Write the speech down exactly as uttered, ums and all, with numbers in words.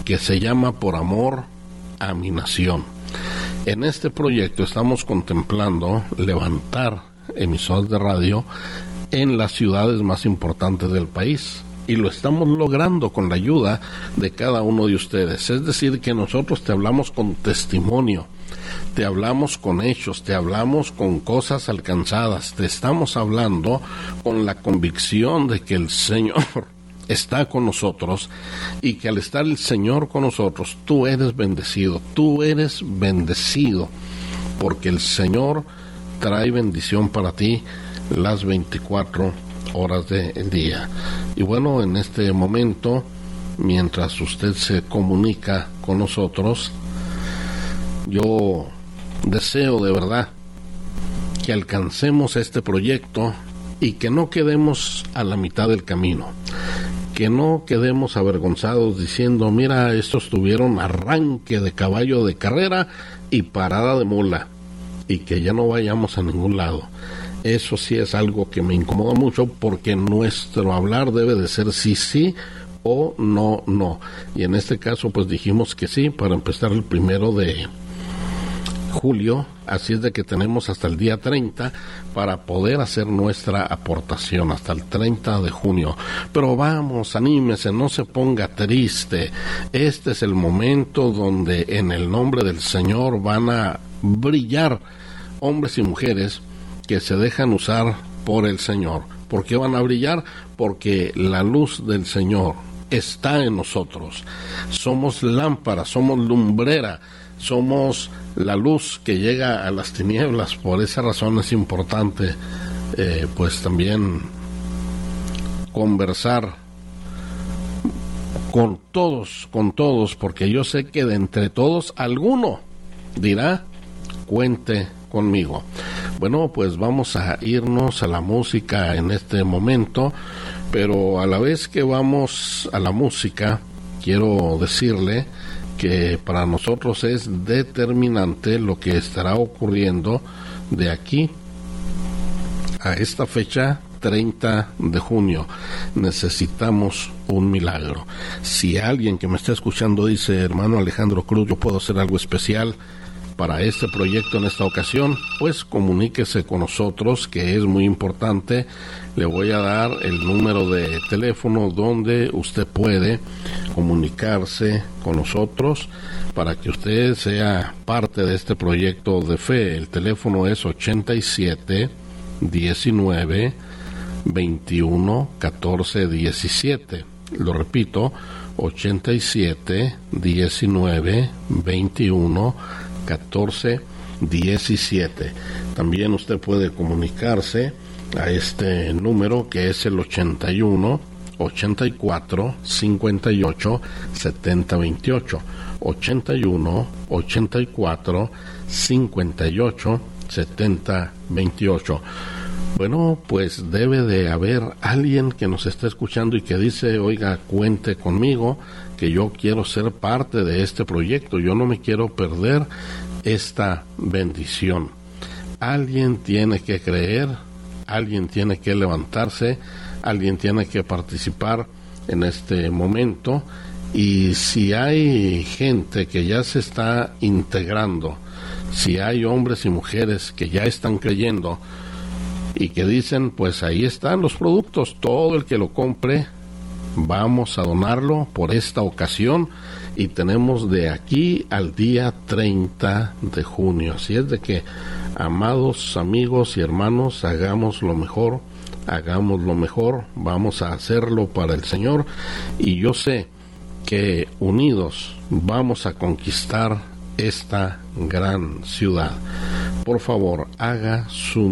que se llama Por Amor a Mi Nación. En este proyecto estamos contemplando levantar emisoras de radio en las ciudades más importantes del país, y lo estamos logrando con la ayuda de cada uno de ustedes. Es decir, que nosotros te hablamos con testimonio, te hablamos con hechos, te hablamos con cosas alcanzadas, te estamos hablando con la convicción de que el Señor está con nosotros, y que al estar el Señor con nosotros, tú eres bendecido, tú eres bendecido, porque el Señor trae bendición para ti las veinticuatro horas del día. Y bueno, en este momento, mientras usted se comunica con nosotros, yo deseo de verdad que alcancemos este proyecto y que no quedemos a la mitad del camino, que no quedemos avergonzados diciendo, mira, estos tuvieron arranque de caballo de carrera y parada de mula, y que ya no vayamos a ningún lado. Eso sí es algo que me incomoda mucho, porque nuestro hablar debe de ser sí, sí, o no, no. Y en este caso pues dijimos que sí, para empezar el primero de julio, así es de que tenemos hasta el día treinta para poder hacer nuestra aportación, hasta el treinta de junio. Pero vamos, anímese, no se ponga triste. Este es el momento donde en el nombre del Señor van a brillar hombres y mujeres que se dejan usar por el Señor. ¿Por qué van a brillar? Porque la luz del Señor está en nosotros. Somos lámpara, somos lumbrera, somos la luz que llega a las tinieblas. Por esa razón es importante eh, pues también conversar con todos, con todos, porque yo sé que de entre todos alguno dirá, cuente conmigo. Bueno, pues vamos a irnos a la música en este momento, pero a la vez que vamos a la música, quiero decirle que para nosotros es determinante lo que estará ocurriendo de aquí a esta fecha treinta de junio. Necesitamos un milagro. Si alguien que me está escuchando dice, hermano Alejandro Cruz, yo puedo hacer algo especial para este proyecto en esta ocasión, pues comuníquese con nosotros, que es muy importante. Le voy a dar el número de teléfono donde usted puede comunicarse con nosotros para que usted sea parte de este proyecto de fe. El teléfono es ochenta y siete, diecinueve, veintiuno, catorce, diecisiete. Lo repito, ochenta y siete, diecinueve, veintiuno, catorce, diecisiete. También usted puede comunicarse a este número, que es el ochenta y uno, ochenta y cuatro, cincuenta y ocho, setenta, veintiocho. ochenta y uno, ochenta y cuatro, cincuenta y ocho, setenta, veintiocho. Bueno, pues debe de haber alguien que nos está escuchando y que dice, oiga, cuente conmigo, que yo quiero ser parte de este proyecto, yo no me quiero perder esta bendición. Alguien tiene que creer, alguien tiene que levantarse, alguien tiene que participar en este momento. Y si hay gente que ya se está integrando, si hay hombres y mujeres que ya están creyendo y que dicen, pues ahí están los productos, todo el que lo compre, vamos a donarlo por esta ocasión, y tenemos de aquí al día treinta de junio. Así es de que, amados amigos y hermanos, hagamos lo mejor, hagamos lo mejor, vamos a hacerlo para el Señor, y yo sé que unidos vamos a conquistar esta gran ciudad. Por favor, haga su